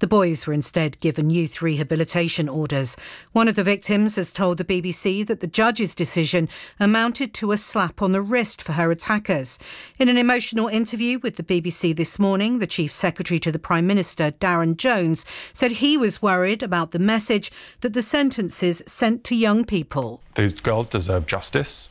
The boys were instead given youth rehabilitation orders. One of the victims has told the BBC that the judge's decision amounted to a slap on the wrist for her attackers. In an emotional interview with the BBC this morning, the Chief Secretary to the Prime Minister, Darren Jones, said he was worried about the message that the sentences sent to young people. Those girls deserve justice,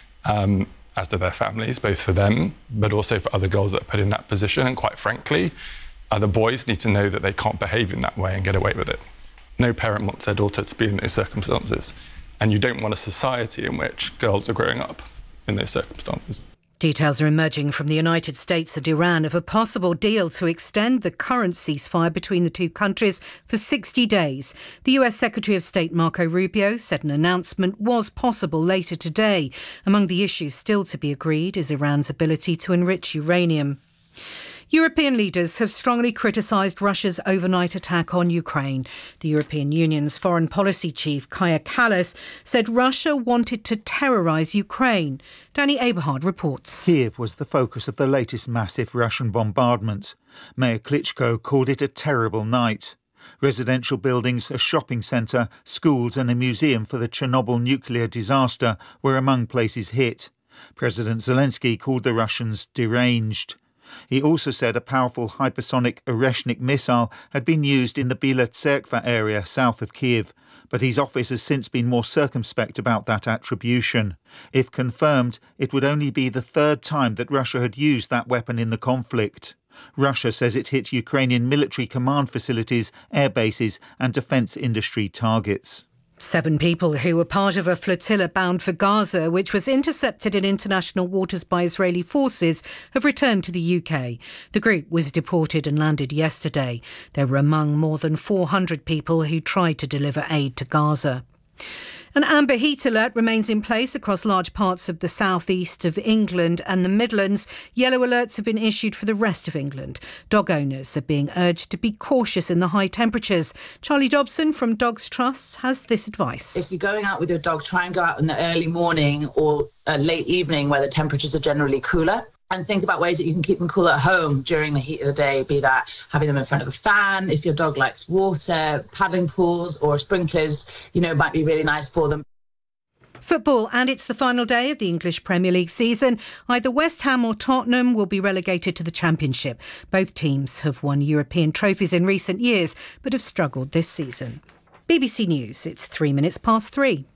as do their families, both for them, but also for other girls that are put in that position. And quite frankly, other boys need to know that they can't behave in that way and get away with it. No parent wants their daughter to be in those circumstances. And you don't want a society in which girls are growing up in those circumstances. Details are emerging from the United States and Iran of a possible deal to extend the current ceasefire between the two countries for 60 days. The US Secretary of State Marco Rubio said an announcement was possible later today. Among the issues still to be agreed is Iran's ability to enrich uranium. European leaders have strongly criticised Russia's overnight attack on Ukraine. The European Union's foreign policy chief, Kaja Kallas, said Russia wanted to terrorise Ukraine. Danny Aberhard reports. Kiev was the focus of the latest massive Russian bombardment. Mayor Klitschko called it a terrible night. Residential buildings, a shopping centre, schools and a museum for the Chernobyl nuclear disaster were among places hit. President Zelensky called the Russians deranged. He also said a powerful hypersonic Oreshnik missile had been used in the Bila Tserkva area south of Kiev, but his office has since been more circumspect about that attribution. If confirmed, it would only be the third time that Russia had used that weapon in the conflict. Russia says it hit Ukrainian military command facilities, air bases and defence industry targets. 7 people who were part of a flotilla bound for Gaza, which was intercepted in international waters by Israeli forces, have returned to the UK. The group was deported and landed yesterday. They were among more than 400 people who tried to deliver aid to Gaza. An amber heat alert remains in place across large parts of the southeast of England and the Midlands. Yellow alerts have been issued for the rest of England. Dog owners are being urged to be cautious in the high temperatures. Charlie Dobson from Dogs Trust has this advice. If you're going out with your dog, try and go out in the early morning or late evening where the temperatures are generally cooler. And think about ways that you can keep them cool at home during the heat of the day, be that having them in front of a fan. If your dog likes water, paddling pools or sprinklers, might be really nice for them. Football, and it's the final day of the English Premier League season. Either West Ham or Tottenham will be relegated to the Championship. Both teams have won European trophies in recent years, but have struggled this season. BBC News, it's 3:03.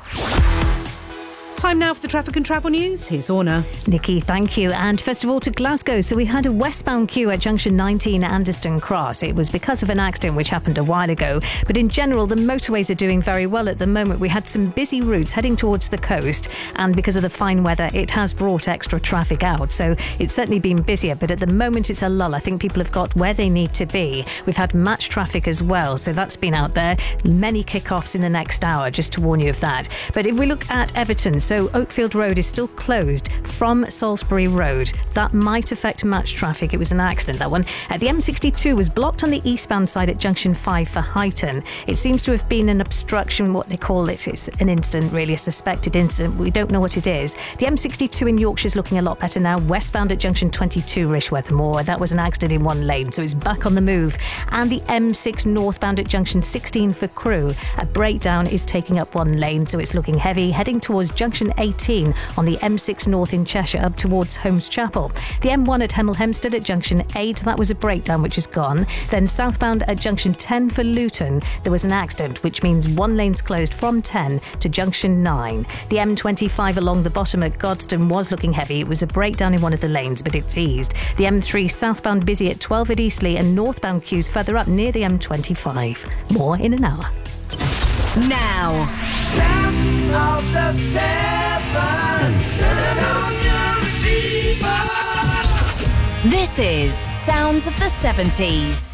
Time now for the traffic and travel news. Here's Orna. Nikki, thank you. And first of all to Glasgow. So we had a westbound queue at junction 19 Anderston Cross. It was because of an accident which happened a while ago. But in general, the motorways are doing very well at the moment. We had some busy routes heading towards the coast. And because of the fine weather, it has brought extra traffic out. So it's certainly been busier. But at the moment, it's a lull. I think people have got where they need to be. We've had match traffic as well. So that's been out there. Many kick-offs in the next hour, just to warn you of that. But if we look at Everton, so Oakfield Road is still closed from Salisbury Road. That might affect match traffic. It was an accident, that one. The M62 was blocked on the eastbound side at junction 5 for Huyton. It seems to have been an obstruction, what they call it. It's an incident, really, a suspected incident. We don't know what it is. The M62 in Yorkshire is looking a lot better now. Westbound at junction 22 Rishworth Moor. That was an accident in one lane, so it's back on the move. And the M6 northbound at junction 16 for Crewe. A breakdown is taking up one lane, so it's looking heavy, heading towards junction 18 on the M6 North in Cheshire up towards Holmes Chapel. The M1 at Hemel Hempstead at junction 8, that was a breakdown which is gone. Then southbound at junction 10 for Luton, there was an accident, which means one lane's closed from 10 to junction 9. The M25 along the bottom at Godstone was looking heavy. It was a breakdown in one of the lanes, but it's eased. The M3 southbound busy at 12 at Eastleigh and northbound queues further up near the M25. More in an hour. Now. Sounds of the 7. Turn on your receiver. This is Sounds of the 70s.